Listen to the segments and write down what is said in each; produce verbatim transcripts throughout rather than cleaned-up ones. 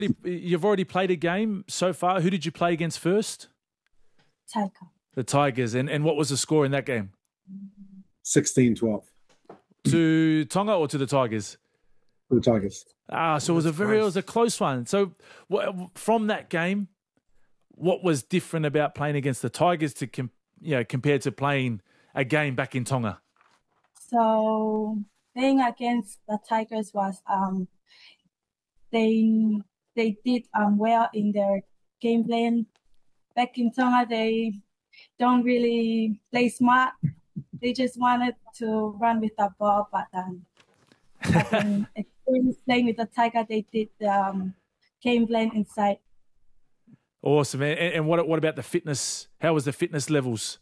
You've already played a game so far. Who did you play against first? Tiger. The Tigers. And, and what was the score in that game? sixteen twelve. To Tonga or to the Tigers? To the Tigers. Ah, so it was a very, close. it was a close one. So from that game, what was different about playing against the Tigers to, com- you know, compared to playing a game back in Tonga? So playing against the Tigers was um they they did um well in their game plan. Back in Tonga, they don't really play smart. They just wanted to run with the ball, but um, when experience playing with the Tiger, they did the um, game plan inside. Awesome. And, and what what about the fitness? How was the fitness levels?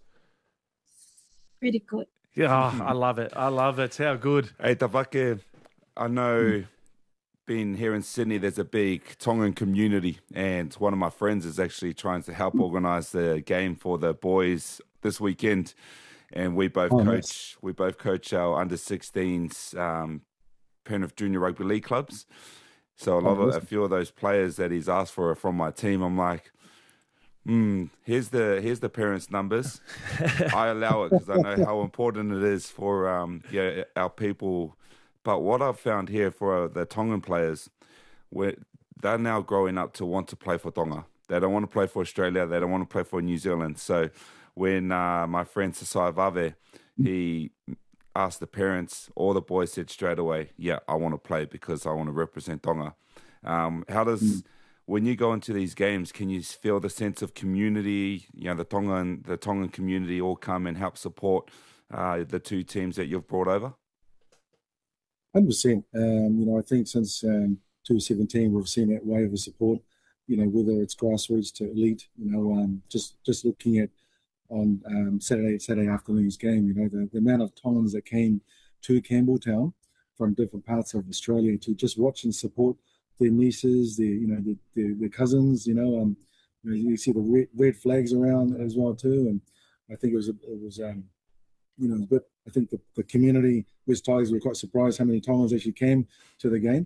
Pretty good. Yeah, oh, I love it. I love it. How good. Hey, Tavake, I know being here in Sydney, there's a big Tongan community, and one of my friends is actually trying to help organise the game for the boys this weekend. And we both oh, coach. Nice. We both coach our under sixteens um, Penrith Junior Rugby League clubs. So a lot oh, of a few of those players that he's asked for are from my team. I'm like, hmm, here's the here's the parents' numbers. I allow it because I know how important it is for um yeah our people. But what I've found here for uh, the Tongan players, where they're now growing up to want to play for Tonga. They don't want to play for Australia. They don't want to play for New Zealand. So when uh, my friend Sasai Vave, he asked the parents, all the boys said straight away, yeah, I want to play because I want to represent Tonga. Um, how does, mm. when you go into these games, can you feel the sense of community, you know, the Tongan, the Tongan community all come and help support uh, the two teams that you've brought over? one hundred percent. Um, you know, I think since um, twenty seventeen, we've seen that wave of support, you know, whether it's grassroots to elite, you know, um, just, just looking at on um, Saturday Saturday afternoon's game, you know, the, the amount of Tongans that came to Campbelltown from different parts of Australia to just watch and support their nieces, their, you know, their, their, their cousins, you know, um, you, know, you see the red, red flags around as well too, and I think it was, it was um, you know, but I think the, the community, West Tigers, were quite surprised how many Tongans actually came to the game.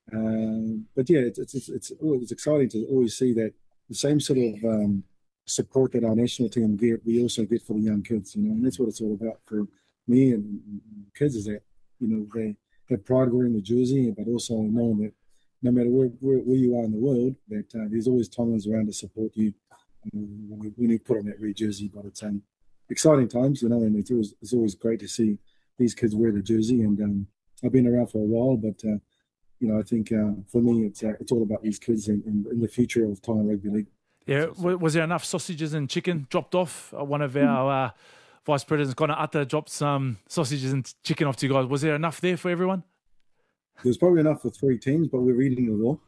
Um, but yeah, it's, it's, it's, it's, it's exciting to always see that the same sort of um, support that our national team get, we also get for the young kids, you know, and that's what it's all about for me and, and kids, is that, you know, they have pride wearing the jersey, but also knowing that no matter where, where, where you are in the world, that uh, there's always Tongans around to support you um, when, when you put on that red jersey. But it's um, exciting times, you know, and it's always, it's always great to see these kids wear the jersey. And um, I've been around for a while, but, uh, you know, I think uh, for me, it's uh, it's all about these kids and, and, and the future of Tongan Rugby League. Yeah, was there enough sausages and chicken dropped off? One of our uh, vice presidents, Connor Atta, dropped some sausages and chicken off to you guys. Was there enough there for everyone? There's probably enough for three teams, but we're eating it all.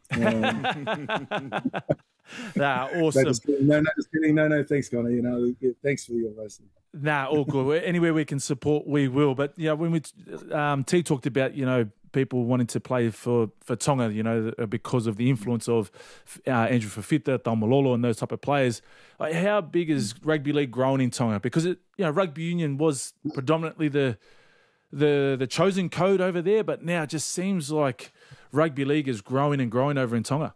Um, nah, awesome. No, just kidding. No, no, just kidding. No, no, thanks, Connor. You know, thanks for your advice. Nah, all good. Anywhere we can support, we will. But you know, when we um, T talked about, you know, people wanting to play for, for Tonga, you know, because of the influence of uh, Andrew Fafita, Taumalolo, and those type of players. Like, how big is rugby league growing in Tonga? Because it, you know, rugby union was predominantly the the the chosen code over there, but now it just seems like rugby league is growing and growing over in Tonga.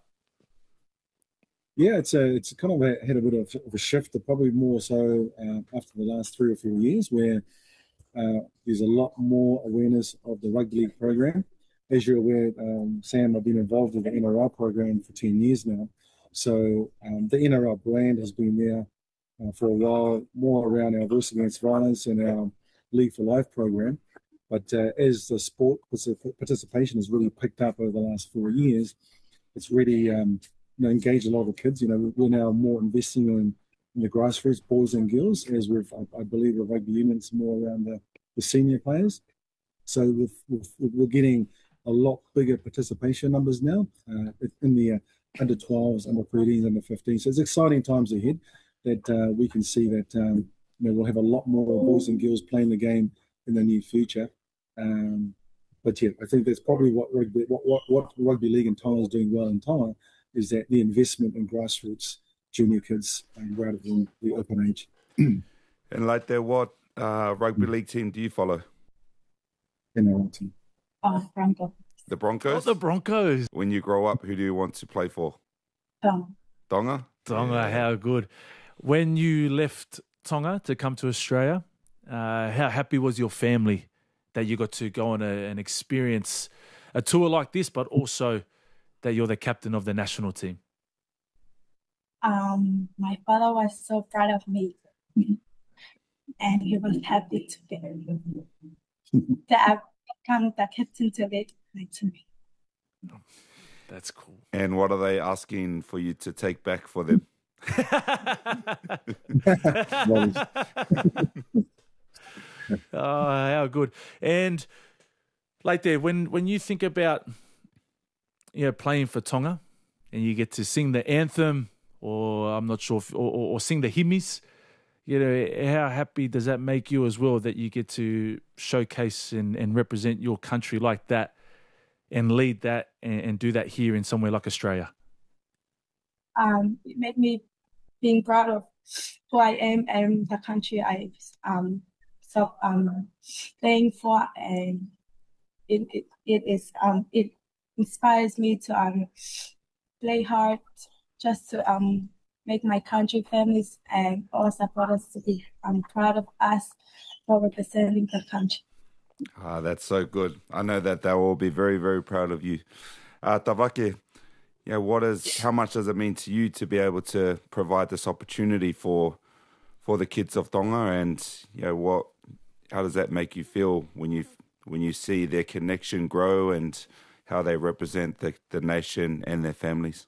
Yeah, it's a, it's kind of a, had a bit of, of a shift, probably more so uh, after the last three or four years, where uh, there's a lot more awareness of the rugby league program. As you're aware, um, Sam, I've been involved with the N R L program for ten years now. So um, the N R L brand has been there uh, for a while, more around our Voice Against Violence and our League for Life program. But uh, as the sport participation has really picked up over the last four years, it's really um, you know, engaged a lot of the kids. You know, we're now more investing in, in the grassroots, boys and girls, as we've, I, I believe, the rugby union's more around the, the senior players. So we've, we've, we're getting a lot bigger participation numbers now uh, in the uh, under twelves, under thirteens, under fifteens. So it's exciting times ahead that uh, we can see that um, you know, we'll have a lot more boys and girls playing the game in the near future. Um, but yeah, I think that's probably what rugby, what, what, what rugby league in Tonga is doing well in Tonga, is that the investment in grassroots junior kids um, rather than the open age. And like that, what uh, rugby league team do you follow? N R L team. Oh, Franco. The Broncos? Oh, the Broncos. When you grow up, who do you want to play for? Tonga. Tonga? Tonga, Yeah. how good. When you left Tonga to come to Australia, uh, how happy was your family that you got to go on a, and experience a tour like this, but also that you're the captain of the national team? Um, my father was so proud of me, and he was happy to be that I've become the captain to lead my team. That's cool. And what are they asking for you to take back for them? Oh, how good. And like there, when, when you think about, you know, playing for Tonga and you get to sing the anthem or I'm not sure, if, or, or, or sing the hymns, you know, how happy does that make you as well that you get to showcase and, and represent your country like that and lead that and, and do that here in somewhere like Australia? Um, it made me being proud of who I am and the country I um so um playing for, and it it, it is um it inspires me to um play hard just to um make my country, families, and all supporters to be um proud of us for representing the country. Ah, that's so good. I know that they'll all be very, very proud of you. Uh, Tavake, you know, what is, how much does it mean to you to be able to provide this opportunity for for the kids of Tonga, and you know, what, how does that make you feel when you when you see their connection grow and how they represent the, the nation and their families?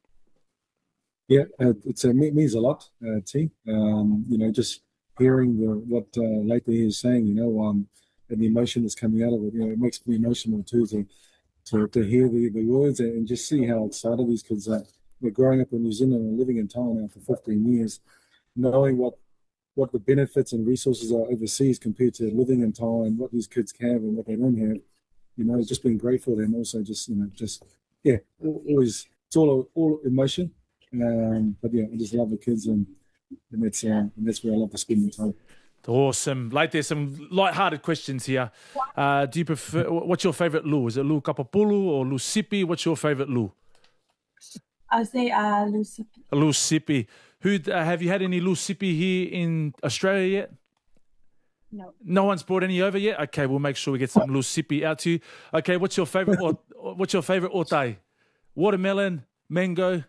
Yeah, uh, it's, uh, it means a lot, uh, T. Um, you know, just hearing the, what uh, Leite is saying, you know, um, and the emotion that's coming out of it, you know, it makes me emotional too to to, to hear the, the words and just see how excited these kids are. They're growing up in New Zealand and living in Tonga now for fifteen years, knowing what what the benefits and resources are overseas compared to living in Tonga and what these kids have and what they don't have. You know, it's just being grateful and also just, you know, just, yeah, always, it's all all emotion. Um, but yeah, I just love the kids, and and that's uh, and that's where I love to spend my time. Awesome. Like, there's some light-hearted questions here. Uh, do you prefer? What's your favorite lu? Is it lu kapapulu or lu sipi? What's your favorite lu? I'll say uh Lucy. Lu sipi. Who uh, have you had any lu sipi here in Australia yet? No. No one's brought any over yet. Okay, we'll make sure we get some lu sipi out to you. Okay, what's your favorite? What's your favorite otai? Watermelon, mango.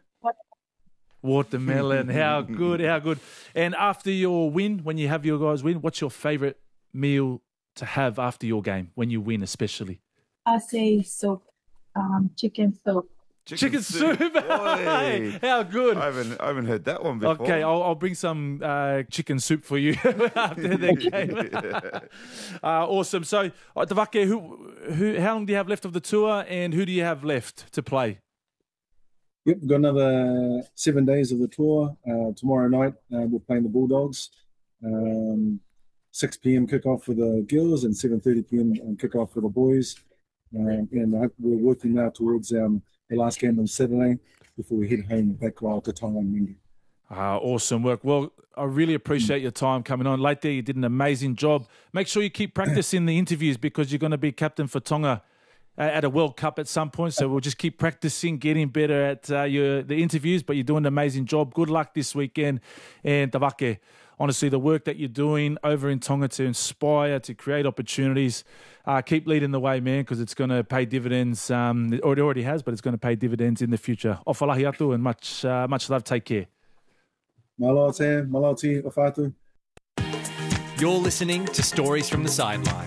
Watermelon. How good, how good. And after your win, when you have your guys win, what's your favourite meal to have after your game, when you win especially? I'll say soup, um, chicken soup. Chicken, Chicken soup. Hey, how good. I haven't, I haven't heard that one before. Okay, I'll, I'll bring some uh, chicken soup for you after the game. uh, awesome. So, uh, Tavake, who, who, how long do you have left of the tour, and who do you have left to play? Yep, we've got another seven days of the tour. Uh, tomorrow night, uh, we're playing the Bulldogs. Um, six p.m. kickoff for the girls and seven thirty p.m. kickoff for the boys. Uh, and uh, we're working now towards um, the last game on Saturday before we head home back to Tonga on Monday. Uh, awesome work. Well, I really appreciate your time coming on. Late there, you did an amazing job. Make sure you keep practicing the interviews because you're going to be captain for Tonga at a World Cup at some point, so we'll just keep practicing, getting better at uh, your the interviews, but you're doing an amazing job. Good luck this weekend. And Tavake, honestly, the work that you're doing over in Tonga to inspire, to create opportunities, uh, keep leading the way, man, because it's going to pay dividends. Um, it already has, but it's going to pay dividends in the future. Ofalahi atu, and much, uh, much love. Take care. Malo te, malo te, ofatu. You're listening to Stories from the Sideline.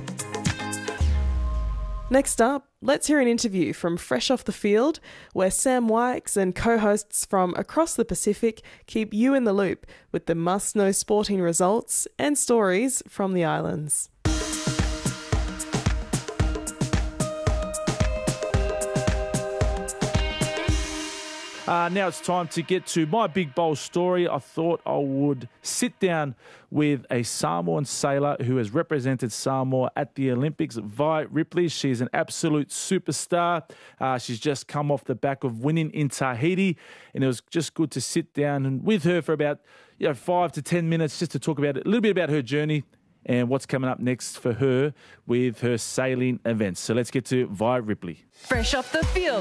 Next up, let's hear an interview from Fresh Off the Field, where Sam Wykes and co-hosts from across the Pacific keep you in the loop with the must-know sporting results and stories from the islands. Uh, now it's time to get to my big bowl story. I thought I would sit down with a Samoan sailor who has represented Samoa at the Olympics, Vi Ripley. She's an absolute superstar. Uh, she's just come off the back of winning in Tahiti, and it was just good to sit down and with her for about you know five to ten minutes just to talk about it, a little bit about her journey and what's coming up next for her with her sailing events. So let's get to Vi Ripley. Fresh off the field.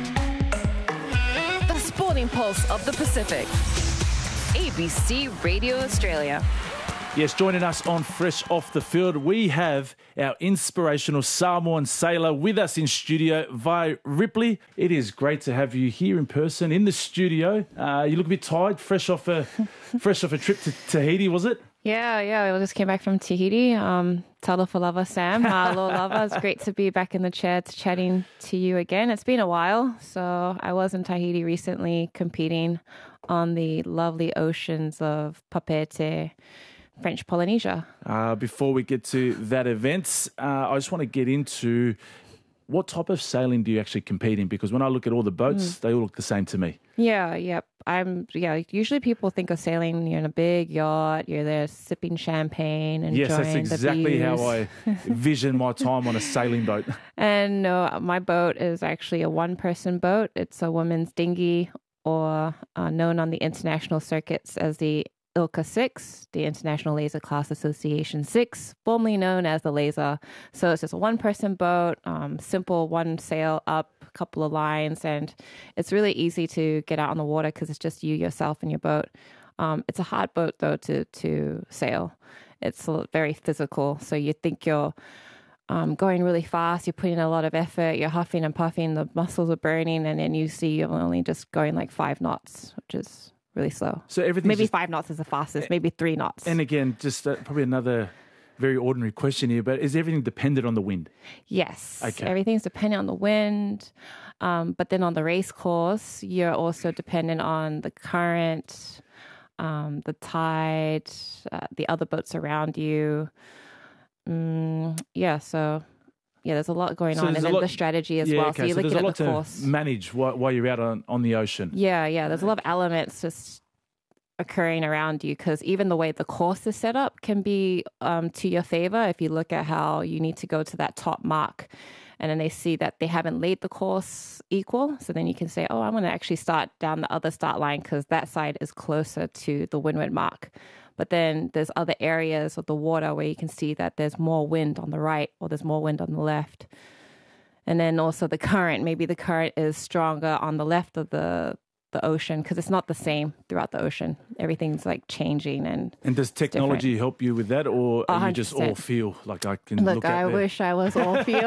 The sporting pulse of the Pacific. A B C Radio Australia. Yes, joining us on Fresh Off the Field, we have our inspirational Samoan sailor with us in studio, Vi Ripley. It is great to have you here in person in the studio. Uh, you look a bit tired, fresh off a fresh off a trip to Tahiti, was it? Yeah, yeah. We just came back from Tahiti. Um, Talofa lava, Sam. Uh, Aloha lava. It's great to be back in the chair to chatting to you again. It's been a while. So I was in Tahiti recently competing on the lovely oceans of Papeete, French Polynesia. Uh, before we get to that event, uh, I just want to get into what type of sailing do you actually compete in? Because when I look at all the boats, mm. they all look the same to me. Yeah, yep. I'm, yeah, usually people think of sailing, you're in a big yacht, you're there sipping champagne, enjoying yes, that's exactly the views. how I vision my time on a sailing boat. And no, my boat is actually a one-person boat. It's a woman's dinghy, or uh, known on the international circuits as the I L C A six, the International Laser Class Association six, formerly known as the Laser. So it's just a one-person boat, um, simple one sail up, a couple of lines, and it's really easy to get out on the water because it's just you, yourself, and your boat. Um, it's a hard boat, though, to, to sail. It's very physical, so you think you're um, going really fast, you're putting in a lot of effort, you're huffing and puffing, the muscles are burning, and then you see you're only just going like five knots, which is really slow. So everything maybe just, five knots is the fastest, maybe three knots. And again, just uh, probably another very ordinary question here, but is everything dependent on the wind? Yes. Okay. Everything's dependent on the wind. Um, but then on the race course, you're also dependent on the current, um, the tide, uh, the other boats around you. Mm, yeah, so yeah, there's a lot going so on, and then lot, the strategy as yeah, well. Okay, so you're so looking there's a lot at the to course. manage while, while you're out on, on the ocean. Yeah, yeah. There's a lot of elements just occurring around you, because even the way the course is set up can be um, to your favor. If you look at how you need to go to that top mark, and then they see that they haven't laid the course equal, so then you can say, oh, I'm going to actually start down the other start line because that side is closer to the windward mark. But then there's other areas of the water where you can see that there's more wind on the right or there's more wind on the left. And then also the current, maybe the current is stronger on the left of the the ocean, because it's not the same throughout the ocean. Everything's like changing. And and does technology help you with that, or are you just all feel like I can look, look out I there? wish I was all feel.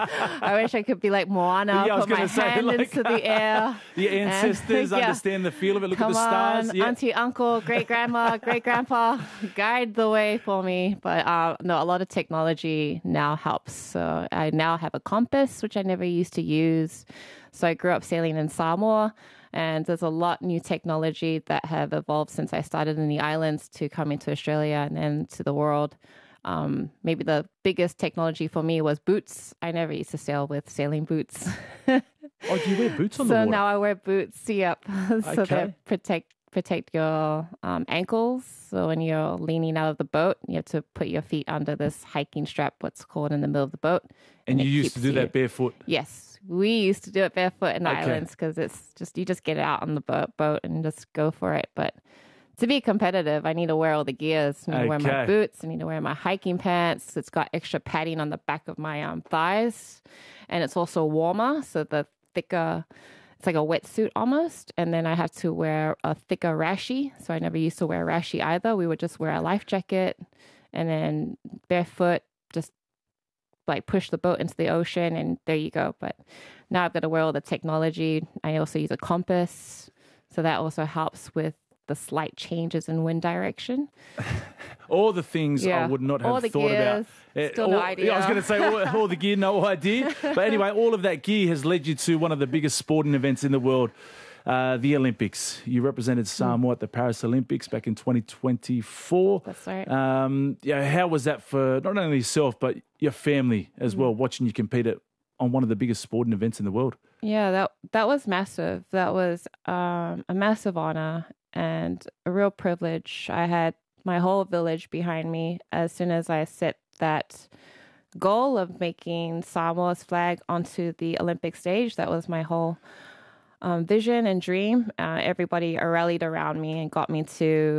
I wish I could be like Moana, Yeah, I was put my gonna say, hand like, into the air. Your ancestors and, yeah. understand the feel of it. Look Come at the stars. on, Yeah. auntie, uncle, great grandma, great grandpa, guide the way for me. But uh, no, a lot of technology now helps. So I now have a compass, which I never used to use. So I grew up sailing in Samoa, and there's a lot new technology that have evolved since I started in the islands to come into Australia and then to the world. Um, maybe the biggest technology for me was boots. I never used to sail with sailing boots. Oh, do you wear boots on so the water? now I wear boots. Yep. so Okay. that protect protect your um, ankles. So when you're leaning out of the boat, you have to put your feet under this hiking strap, what's called, in the middle of the boat. And, and you used to do you. that barefoot? Yes. We used to do it barefoot in the Okay. islands because it's just, you just get out on the boat, boat and just go for it. But to be competitive, I need to wear all the gears. I need to wear my Okay. boots. I need to wear my hiking pants. It's got extra padding on the back of my um, thighs. And it's also warmer. So the thicker, it's like a wetsuit almost. And then I have to wear a thicker rashi. So I never used to wear a rashi either. We would just wear a life jacket and then barefoot, just like push the boat into the ocean, and there you go. But now I've got to wear all the technology. I also use a compass. So that also helps with the slight changes in wind direction. All the things Yeah. I would not All have the thought gears, about. still all, no idea. I was going to say all, all the gear, no idea. But anyway, all of that gear has led you to one of the biggest sporting events in the world, uh, the Olympics. You represented Samoa at the Paris Olympics back in twenty twenty-four. That's right. Um, yeah, how was that for not only yourself, but your family as well, watching you compete at, on one of the biggest sporting events in the world? Yeah, that that was massive. That was um, a massive honor and a real privilege. I had my whole village behind me as soon as I set that goal of making Samoa's flag onto the Olympic stage. That was my whole um, vision and dream. Uh, everybody rallied around me and got me to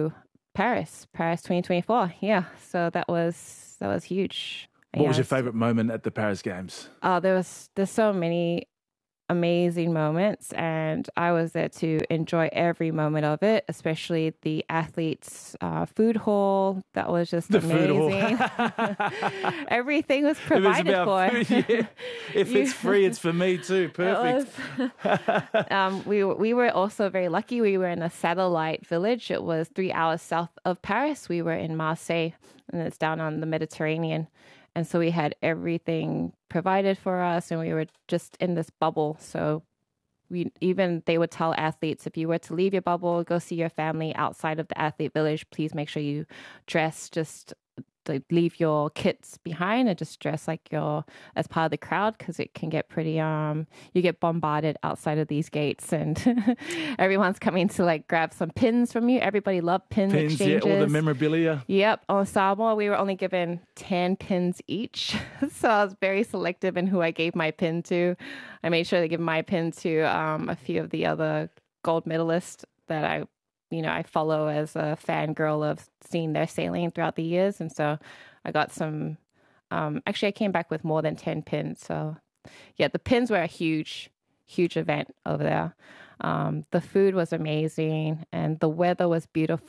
Paris, Paris twenty twenty-four. Yeah, so that was that was huge. What yeah, was your favourite moment at the Paris Games? Oh, there was there's so many amazing moments, and I was there to enjoy every moment of it, especially the athletes' uh, food hall. That was just the amazing. Food hall. Everything was provided it was for. Food, yeah. If it's free, it's for me too. Perfect. Was, um, we we were also very lucky. We were in a satellite village. It was three hours south of Paris. We were in Marseille, and it's down on the Mediterranean. And so we had everything provided for us, and we were just in this bubble. So we even they would tell athletes, if you were to leave your bubble, go see your family outside of the athlete village, please make sure you dress just like leave your kits behind and just dress like you're as part of the crowd, because it can get pretty um you get bombarded outside of these gates, and everyone's coming to like grab some pins from you. Everybody loved pin Pins, exchanges. yeah, all the memorabilia. Yep, on Samoa we were only given ten pins each, so I was very selective in who I gave my pin to. I made sure to give my pin to um a few of the other gold medalists that I you know, I follow as a fangirl of seeing their sailing throughout the years. And so I got some, um, actually I came back with more than ten pins. So yeah, the pins were a huge, huge event over there. Um, the food was amazing and the weather was beautiful.